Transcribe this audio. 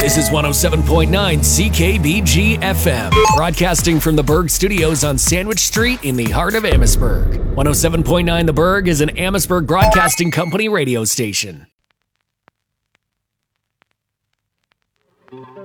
This is 107.9 CKBG FM, broadcasting from the Berg Studios on Sandwich Street in the heart of Amherstburg. 107.9 The Berg is an Amherstburg Broadcasting Company radio station.